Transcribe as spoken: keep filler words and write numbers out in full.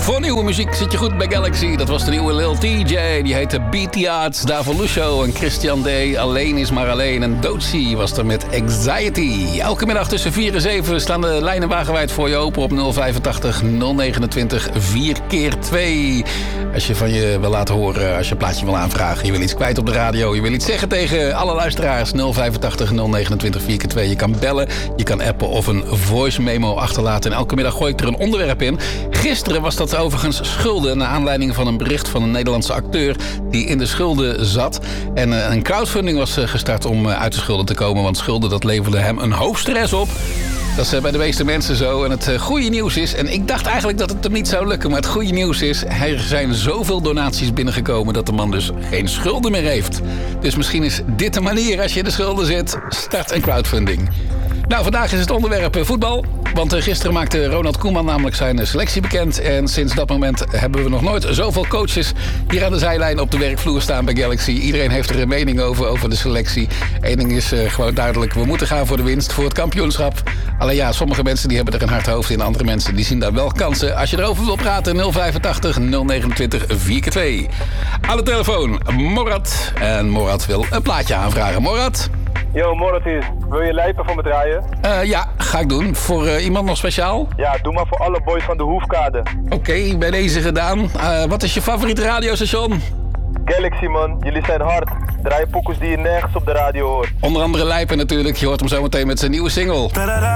Voor nieuwe muziek zit je goed bij Galaxy. Dat was de nieuwe Lil T J. Die heette Beat the Arts. Daarvoor Lucio en Christian D. Alleen is maar alleen. En Dootsie was er met Anxiety. Elke middag tussen vier en zeven staan de lijnen wagenwijd voor je open op nul vijfentachtig nul negenentwintig vier keer twee. Als je van je wil laten horen, als je een plaatje wil aanvragen, je wil iets kwijt op de radio, je wil iets zeggen tegen alle luisteraars, nul vijfentachtig nul negenentwintig vier keer twee. Je kan bellen, je kan appen of een voice memo achterlaten. En elke middag gooi ik er een onderwerp in. Gisteren was dat overigens schulden, naar aanleiding van een bericht van een Nederlandse acteur die in de schulden zat. En uh, een crowdfunding was uh, gestart om uh, uit de schulden te komen, want schulden dat leverde hem een hoop stress op. Dat is uh, bij de meeste mensen zo. En het uh, goede nieuws is, en ik dacht eigenlijk dat het hem niet zou lukken, maar het goede nieuws is, er zijn zoveel donaties binnengekomen dat de man dus geen schulden meer heeft. Dus misschien is dit de manier als je in de schulden zit. Start een crowdfunding. Nou, vandaag is het onderwerp voetbal. Want gisteren maakte Ronald Koeman namelijk zijn selectie bekend. En sinds dat moment hebben we nog nooit zoveel coaches hier aan de zijlijn op de werkvloer staan bij Galaxy. Iedereen heeft er een mening over, over de selectie. Eén ding is uh, gewoon duidelijk, we moeten gaan voor de winst, voor het kampioenschap. Alleen ja, sommige mensen die hebben er een hard hoofd in. Andere mensen die zien daar wel kansen. Als je erover wil praten, nul vijfentachtig nul negenentwintig vier keer twee. Aan de telefoon, Morad. En Morad wil een plaatje aanvragen. Morad? Yo, Morad hier. Wil je lijpen voor me draaien? Uh, ja, ga ik doen. Voor uh, iemand nog speciaal? Ja, doe maar voor alle boys van de Hoefkade. Oké, okay, bij deze gedaan. Uh, wat is je favoriete radiostation? Galaxy, man. Jullie zijn hard. Draai pokoes die je nergens op de radio hoort. Onder andere Lijpen natuurlijk. Je hoort hem zometeen met zijn nieuwe single.